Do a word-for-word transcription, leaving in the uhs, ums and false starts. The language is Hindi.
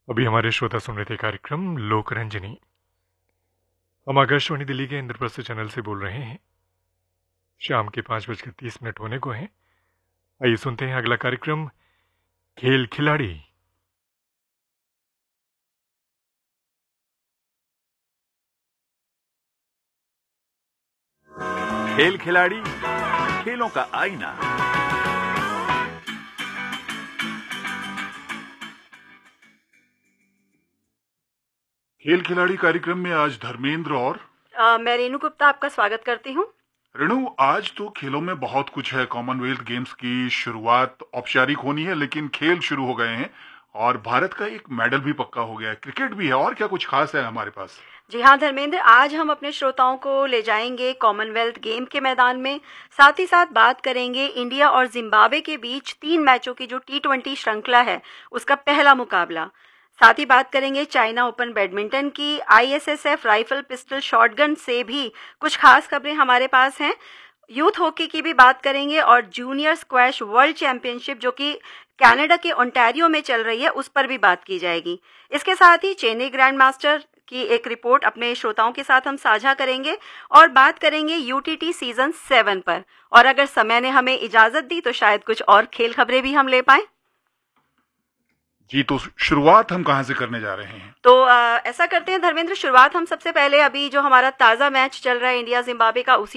अभी हमारे श्रोता सुन रहे थे कार्यक्रम लोक रंजनी। हम आकाशवाणी दिल्ली के इंद्रप्रस्थ चैनल से बोल रहे हैं। शाम के पाँच बजकर तीस मिनट होने को हैं। आइए सुनते हैं अगला कार्यक्रम खेल खिलाड़ी। खेल खिलाड़ी, खेलों का आईना। खेल खिलाड़ी कार्यक्रम में आज धर्मेंद्र और आ, मैं रेणु गुप्ता आपका स्वागत करती हूँ। रेणु, आज तो खेलों में बहुत कुछ है। कॉमनवेल्थ गेम्स की शुरुआत औपचारिक होनी है, लेकिन खेल शुरू हो गए हैं और भारत का एक मेडल भी पक्का हो गया है। क्रिकेट भी है और क्या कुछ खास है हमारे पास? जी हाँ धर्मेंद्र, आज हम अपने श्रोताओं को ले जाएंगे कॉमनवेल्थ गेम के मैदान में। साथ ही साथ बात करेंगे इंडिया और जिम्बाब्वे के बीच तीन मैचों की जो टी ट्वेंटी श्रृंखला है उसका पहला मुकाबला। साथ ही बात करेंगे चाइना ओपन बैडमिंटन की। I S S F rifle pistol shotgun से भी कुछ खास खबरें हमारे पास हैं। यूथ हॉकी की भी बात करेंगे और जूनियर स्क्वैश वर्ल्ड चैंपियनशिप जो कि कनाडा के ओंटारियो में चल रही है उस पर भी बात की जाएगी। इसके साथ ही चेन्नई ग्रैंड मास्टर की एक रिपोर्ट अपने श्रोताओं के साथ हम साझा करेंगे और बात करेंगे U T T season seven पर। और अगर समय ने हमें इजाजत दी तो शायद कुछ और खेल खबरें भी हम ले पाएं। जी, तो शुरुआत हम कहां से करने जा रहे हैं? तो आ, ऐसा करते हैं धर्मेंद्र, शुरुआत हम सबसे पहले अभी जो हमारा ताज़ा मैच चल रहा है इंडिया जिम्बाब्वे का उसी